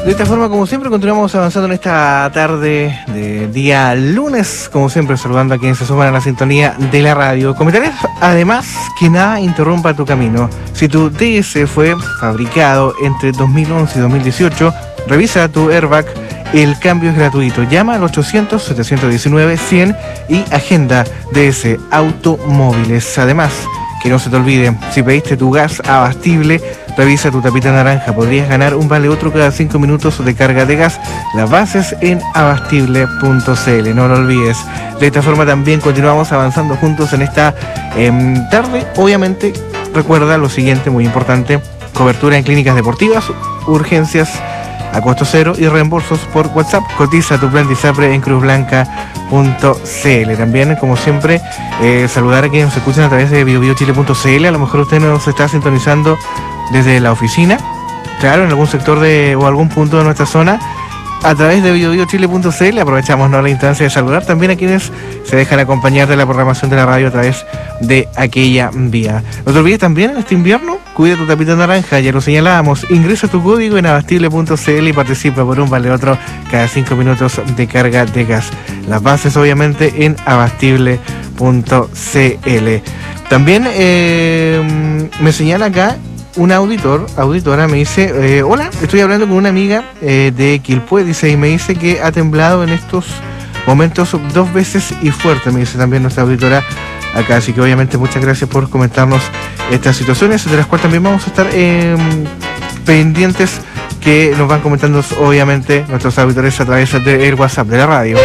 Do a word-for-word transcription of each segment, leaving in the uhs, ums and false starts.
De esta forma, como siempre, continuamos avanzando en esta tarde de día lunes, como siempre, saludando a quienes se suman a la sintonía de la radio. Comentarles, además, que nada interrumpa tu camino. Si tu D S fue fabricado entre dos mil once y dos mil dieciocho, revisa tu airbag. El cambio es gratuito. Llama al ochocientos, setecientos diecinueve, cien y agenda D S Automóviles. Además, que no se te olvide, si pediste tu gas abastible, revisa tu tapita naranja. Podrías ganar un vale otro cada cinco minutos de carga de gas. Las bases en abastible punto c l. No lo olvides. De esta forma también continuamos avanzando juntos en esta eh, tarde. Obviamente, recuerda lo siguiente, muy importante: cobertura en clínicas deportivas, urgencias a costo cero y reembolsos por WhatsApp. Cotiza tu plan de ISAPRE en cruz blanca punto c l. También, como siempre, eh, saludar a quienes nos escuchan a través de bio bio chile punto c l. A lo mejor usted nos está sintonizando desde la oficina, claro, en algún sector de o algún punto de nuestra zona, a través de bio bio chile punto c l. Aprovechamos, ¿no?, la instancia de saludar también a quienes se dejan acompañar de la programación de la radio a través de aquella vía. No te olvides también, en este invierno, cuida tu tapita naranja, ya lo señalábamos. Ingresa tu código en abastible punto c l y participa por un vale otro cada cinco minutos de carga de gas. Las bases, obviamente, en abastible punto c l. También eh, me señala acá un auditor, auditora, me dice, eh, hola, estoy hablando con una amiga eh, de Quilpué, dice, y me dice que ha temblado en estos momentos dos veces y fuerte, me dice también nuestra auditora acá. Así que obviamente muchas gracias por comentarnos estas situaciones, de las cuales también vamos a estar eh, pendientes, que nos van comentando obviamente nuestros auditores a través del WhatsApp de la radio.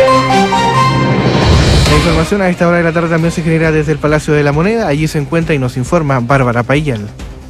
La información a esta hora de la tarde también se genera desde el Palacio de la Moneda. Allí se encuentra y nos informa Bárbara Payal.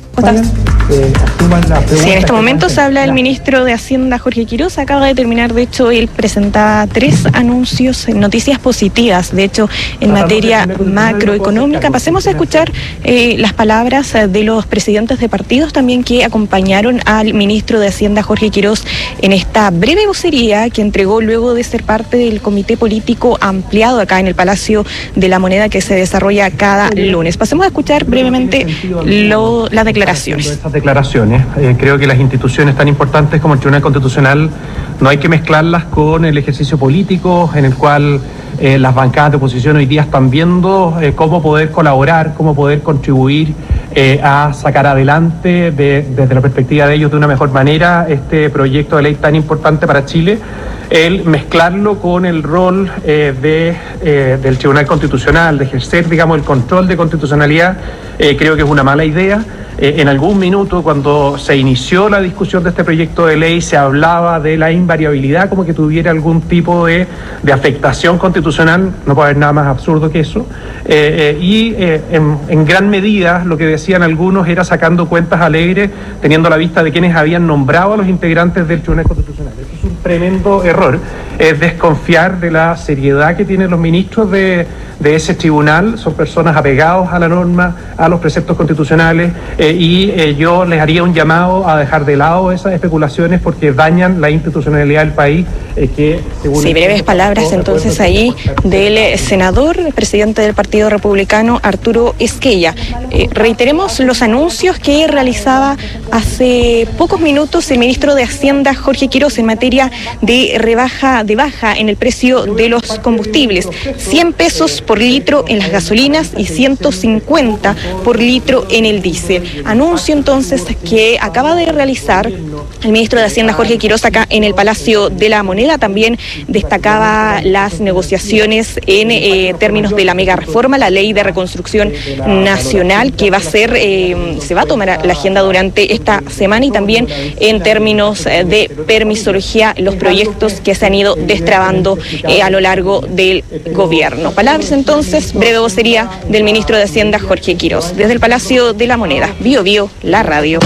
Sí, en este momento se habla el ministro de Hacienda, Jorge Quiroz. Acaba de terminar, de hecho, él presentaba tres anuncios, noticias positivas, de hecho, en materia macroeconómica. Pasemos a escuchar eh, las palabras de los presidentes de partidos también que acompañaron al ministro de Hacienda, Jorge Quiroz, en esta breve vocería que entregó luego de ser parte del comité político ampliado acá en el Palacio de la Moneda, que se desarrolla cada lunes. Pasemos a escuchar brevemente lo, las declaraciones. Estas declaraciones, eh, creo que las instituciones tan importantes como el Tribunal Constitucional no hay que mezclarlas con el ejercicio político en el cual eh, las bancadas de oposición hoy día están viendo eh, cómo poder colaborar, cómo poder contribuir eh, a sacar adelante de, desde la perspectiva de ellos de una mejor manera este proyecto de ley tan importante para Chile. El mezclarlo con el rol eh, de, eh, del Tribunal Constitucional, de ejercer, digamos, el control de constitucionalidad, eh, creo que es una mala idea. Eh, en algún minuto, cuando se inició la discusión de este proyecto de ley, se hablaba de la invariabilidad, como que tuviera algún tipo de, de afectación constitucional. No puede haber nada más absurdo que eso. Eh, eh, y eh, en, en gran medida, lo que decían algunos era sacando cuentas alegres, teniendo a la vista de quienes habían nombrado a los integrantes del Tribunal Constitucional. Eso es un tremendo error. Es desconfiar de la seriedad que tienen los ministros de, de ese tribunal. Son personas apegados a la norma, a los preceptos constitucionales, eh, y eh, yo les haría un llamado a dejar de lado esas especulaciones porque dañan la institucionalidad del país, eh, que según... Sí, breves palabras entonces ahí del senador, presidente del Partido Republicano, Arturo Esquella. Eh, reiteremos los anuncios que realizaba hace pocos minutos el ministro de Hacienda, Jorge Quiroz, en materia de rebaja de baja en el precio de los combustibles. cien pesos por litro en las gasolinas y ciento cincuenta por litro en el diésel. Anuncio entonces que acaba de realizar el ministro de Hacienda, Jorge Quiroz, acá en el Palacio de la Moneda. También destacaba las negociaciones en eh, términos de la mega reforma, la ley de reconstrucción nacional, que va a ser, eh, se va a tomar la agenda durante esta semana, y también en términos de permisología, los proyectos que se han ido destrabando eh, a lo largo del gobierno. Palabras entonces, breve vocería del ministro de Hacienda, Jorge Quiroz, desde el Palacio de la Moneda. Bio Bio, la radio.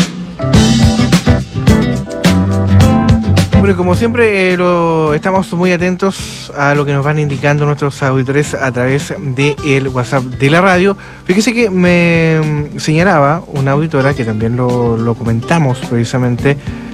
Bueno, como siempre, eh, lo, estamos muy atentos a lo que nos van indicando nuestros auditores a través del WhatsApp de la radio. Fíjese que me señalaba una auditora, que también lo, lo comentamos precisamente